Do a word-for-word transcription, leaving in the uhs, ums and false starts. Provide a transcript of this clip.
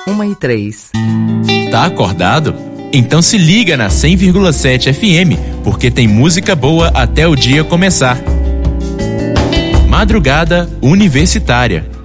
uma e três. Tá acordado? Então se liga na cem vírgula sete F M, porque tem música boa até o dia começar. Madrugada Universitária.